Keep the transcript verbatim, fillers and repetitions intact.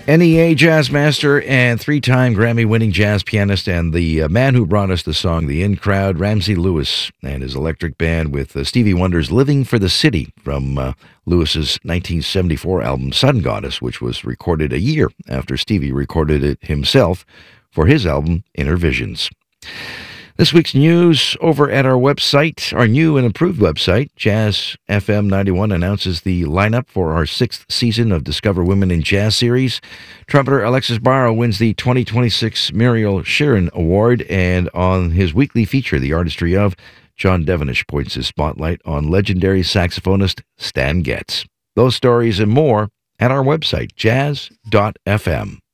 N E A jazz master and three-time Grammy-winning jazz pianist, and the uh, man who brought us the song The In Crowd, Ramsey Lewis, and his electric band with uh, Stevie Wonder's Living for the City from uh, Lewis's nineteen seventy-four album Sun Goddess, which was recorded a year after Stevie recorded it himself for his album Inner Visions. This week's news over at our website, our new and improved website, Jazz F M ninety-one, announces the lineup for our sixth season of Discover Women in Jazz series. Trumpeter Alexis Barrow wins the twenty twenty-six Muriel Sheeran Award, and on his weekly feature, The Artistry of, John Devenish points his spotlight on legendary saxophonist Stan Getz. Those stories and more at our website, jazz dot f m.